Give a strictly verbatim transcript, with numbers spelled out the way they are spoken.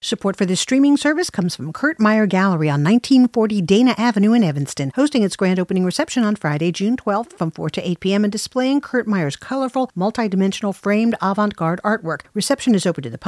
Support for this streaming service comes from Kurt Meyer Gallery on nineteen forty Dana Avenue in Evanston, hosting its grand opening reception on Friday, June twelfth from four to eight p.m. and displaying Kurt Meyer's colorful, multi-dimensional framed avant-garde artwork. Reception is open to the public